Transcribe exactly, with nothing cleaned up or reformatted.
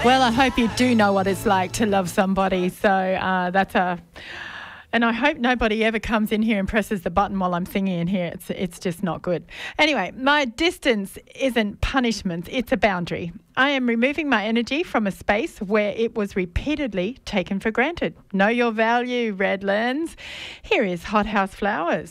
Well, I hope you do know what it's like to love somebody. So uh, that's a... And I hope nobody ever comes in here and presses the button while I'm singing in here. It's it's just not good. Anyway, my distance isn't punishment. It's a boundary. I am removing my energy from a space where it was repeatedly taken for granted. Know your value, Redlands. Here is Hothouse Flowers.